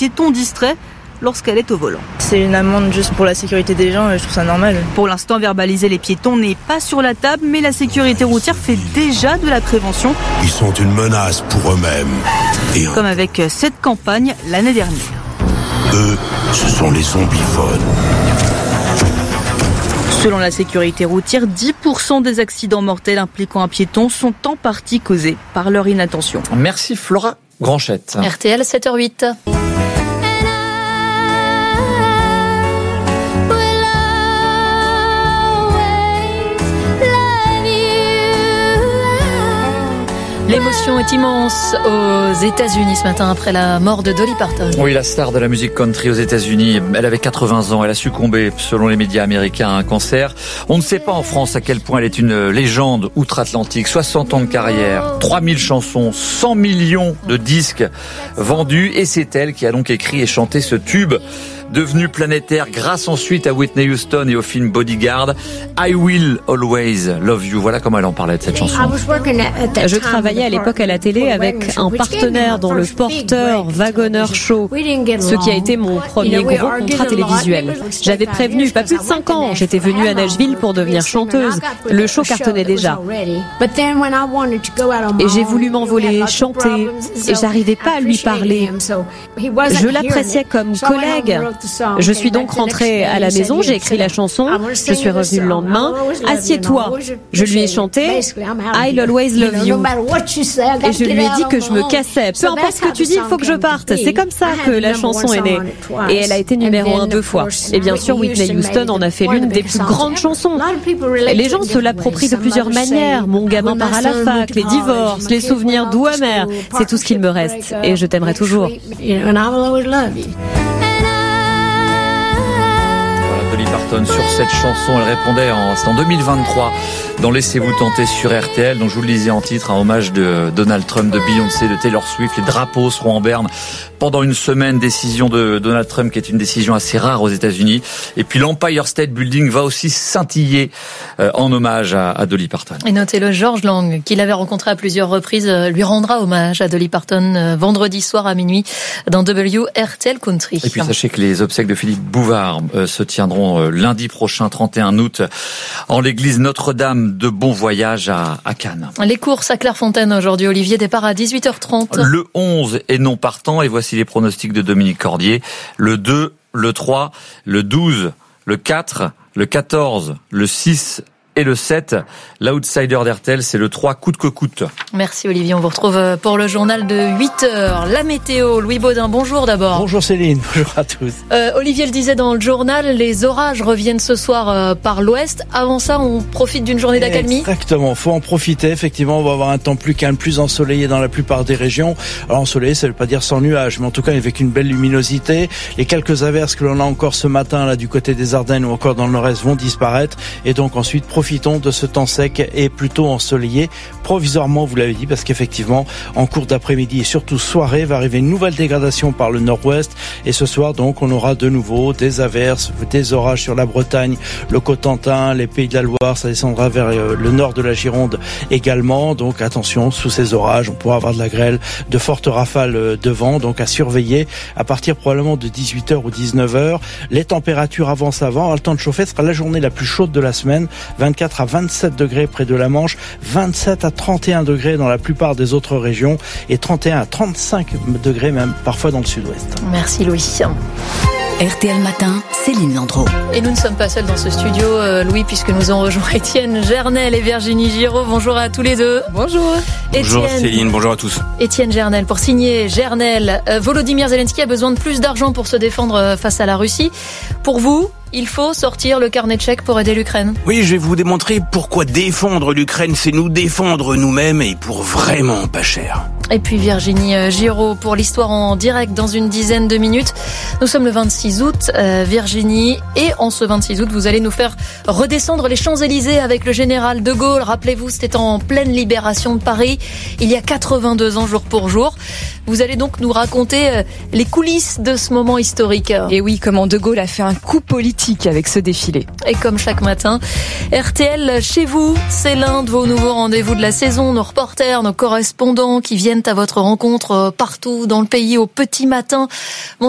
piéton distrait lorsqu'elle est au volant. C'est une amende juste pour la sécurité des gens et je trouve ça normal. Pour l'instant, verbaliser les piétons n'est pas sur la table, mais la sécurité routière fait déjà de la prévention. Ils sont une menace pour eux-mêmes. Comme avec cette campagne l'année dernière. Eux, ce sont les zombiphones. Selon la sécurité routière, 10% des accidents mortels impliquant un piéton sont en partie causés par leur inattention. Merci Flora Granchette. RTL 7h08. L'émotion est immense aux États-Unis ce matin après la mort de Dolly Parton. Oui, la star de la musique country aux États-Unis. Elle avait 80 ans. Elle a succombé, selon les médias américains, à un cancer. On ne sait pas en France à quel point elle est une légende outre-Atlantique. 60 ans de carrière, 3000 chansons, 100 millions de disques vendus. Et c'est elle qui a donc écrit et chanté ce tube devenu planétaire grâce ensuite à Whitney Houston et au film Bodyguard. I Will Always Love You. Voilà comment elle en parlait de cette chanson. Je travaillais à l'époque à la télé avec un partenaire dans le Porter Wagoner Show, ce qui a été mon premier gros contrat télévisuel. J'avais prévenu pas plus de 5 ans. J'étais venue à Nashville pour devenir chanteuse. Le show cartonnait déjà. Et j'ai voulu m'envoler, chanter, et j'arrivais pas à lui parler. Je l'appréciais comme collègue. Je suis donc rentrée à la maison, j'ai écrit la chanson, je suis revenue le lendemain. Assieds-toi. Je lui ai chanté I'll always love you. Et je lui ai dit que je me cassais. Peu importe ce que tu dis, il faut que je parte. C'est comme ça que la chanson est née. Et elle a été numéro 1 2 fois. Et bien sûr, Whitney Houston en a fait l'une des plus grandes chansons. Les gens se l'approprient de plusieurs manières. Mon gamin part à la fac, les divorces, les souvenirs doux amers. C'est tout ce qu'il me reste. Et je t'aimerai toujours. Dolly Parton sur cette chanson, elle répondait en 2023 dans Laissez-vous tenter sur RTL, dont je vous le disais en titre, un hommage de Donald Trump, de Beyoncé, de Taylor Swift. Les drapeaux seront en berne pendant une semaine. Décision de Donald Trump qui est une décision assez rare aux États-Unis. Et puis l'Empire State Building va aussi scintiller en hommage à Dolly Parton. Et notez-le, George Lang, qu'il avait rencontré à plusieurs reprises, lui rendra hommage à Dolly Parton vendredi soir à minuit dans WRTL Country. Et puis sachez que les obsèques de Philippe Bouvard se tiendront lundi prochain, 31 août, en l'église Notre-Dame de Bon Voyage à Cannes. Les courses à Clairefontaine aujourd'hui, Olivier, départ à 18h30. Le 11 est non partant et voici les pronostics de Dominique Cordier. Le 2, le 3, le 12, le 4, le 14, le 6 et le 7. L'outsider d'RTL, c'est le 3 coûte que coûte. Merci Olivier, on vous retrouve pour le journal de 8h. La météo, Louis Baudin, bonjour d'abord. Bonjour Céline, bonjour à tous. Olivier le disait dans le journal, les orages reviennent ce soir par l'ouest. Avant ça, on profite d'une journée d'accalmie. Exactement, faut en profiter. Effectivement, on va avoir un temps plus calme, plus ensoleillé dans la plupart des régions. Alors ensoleillé, ça veut pas dire sans nuages, mais en tout cas avec une belle luminosité. Les quelques averses que l'on a encore ce matin là du côté des Ardennes ou encore dans le nord-est vont disparaître. Et donc ensuite, profitons de ce temps sec et plutôt ensoleillé, provisoirement, vous l'avez dit, parce qu'effectivement, en cours d'après-midi et surtout soirée, va arriver une nouvelle dégradation par le nord-ouest. Et ce soir, donc, on aura de nouveau des averses, des orages sur la Bretagne, le Cotentin, les Pays de la Loire. Ça descendra vers le nord de la Gironde également. Donc, attention, sous ces orages, on pourra avoir de la grêle, de fortes rafales de vent. Donc, à surveiller à partir probablement de 18h ou 19h. Les températures avancent avant. Le temps de chauffer sera la journée la plus chaude de la semaine. 24 à 27 degrés près de la Manche, 27 à 31 degrés dans la plupart des autres régions et 31 à 35 degrés même parfois dans le sud-ouest. Merci Louis. RTL Matin, Céline Landreau. Et nous ne sommes pas seuls dans ce studio, Louis, puisque nous avons rejoint Étienne Gernel et Virginie Giraud. Bonjour à tous les deux. Bonjour. Bonjour Céline, bonjour à tous. Étienne Gernel, pour signer Gernel, Volodymyr Zelensky a besoin de plus d'argent pour se défendre face à la Russie. Pour vous, il faut sortir le carnet de chèques pour aider l'Ukraine. Oui, je vais vous démontrer pourquoi défendre l'Ukraine, c'est nous défendre nous-mêmes et pour vraiment pas cher. Et puis Virginie Giraud pour l'histoire en direct dans une dizaine de minutes. Nous sommes le 26 août, Virginie, et en ce 26 août, vous allez nous faire redescendre les Champs-Élysées avec le général de Gaulle. Rappelez-vous, c'était en pleine libération de Paris, il y a 82 ans jour pour jour. Vous allez donc nous raconter les coulisses de ce moment historique. Et oui, comment de Gaulle a fait un coup politique avec ce défilé. Et comme chaque matin, RTL chez vous, c'est l'un de vos nouveaux rendez-vous de la saison. Nos reporters, nos correspondants qui viennent à votre rencontre partout dans le pays au petit matin.